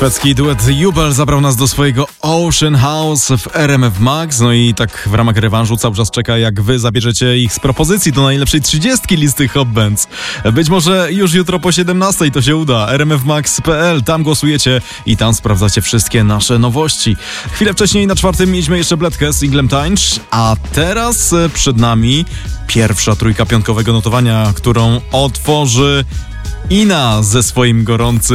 Szwedzki duet Jubel zabrał nas do swojego Ocean House w RMF Max. No i tak w ramach rewanżu cały czas czeka, jak wy zabierzecie ich z propozycji do najlepszej 30 listy Hot Bands. Być może już jutro po 17 to się uda. rmfmax.pl, tam głosujecie i tam sprawdzacie wszystkie nasze nowości. Chwilę wcześniej na 4 mieliśmy jeszcze bledkę z singlem Tańcz, a teraz przed nami pierwsza trójka piątkowego notowania, którą otworzy Ina ze swoim gorącym